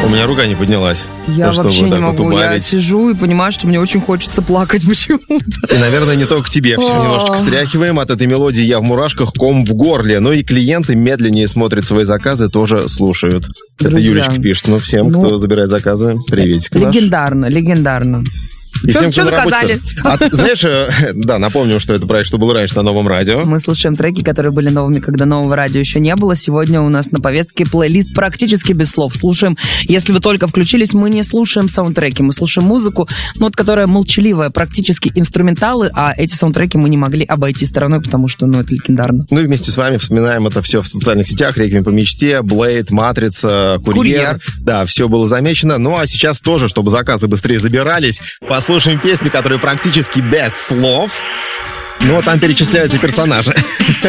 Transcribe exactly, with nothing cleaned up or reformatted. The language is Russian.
У меня рука не поднялась. Я чтобы вообще не так вот могу. Я убавить. сижу и понимаю, что мне очень хочется плакать почему-то. И, наверное, не только тебе. Все немножко стряхиваем. От этой мелодии я в мурашках, ком в горле. Ну и клиенты медленнее смотрят свои заказы, тоже слушают. Друзья. Это Юлечка пишет. Ну, всем, Ну, кто забирает заказы, приветик наш. Легендарно, легендарно. И Что- всем, что кто на работе. заказали? А, знаешь, э, да, напомним, что это проект «Что было раньше» на Новом радио. Мы слушаем треки, которые были новыми, когда нового радио еще не было. Сегодня у нас на повестке плейлист практически без слов. Слушаем, если вы только включились, мы не слушаем саундтреки, мы слушаем музыку, ну, вот, которая молчаливая, практически инструменталы, а эти саундтреки мы не могли обойти стороной, потому что, ну, это легендарно. Ну и вместе с вами вспоминаем это все в социальных сетях. «Реквием по мечте», «Блейд», «Матрица», «Курьер». «Курьер». Да, все было замечено. Ну а сейчас тоже, чтобы заказы быстрее забирались, послушаем песню, которая практически без слов. Но там перечисляются персонажи.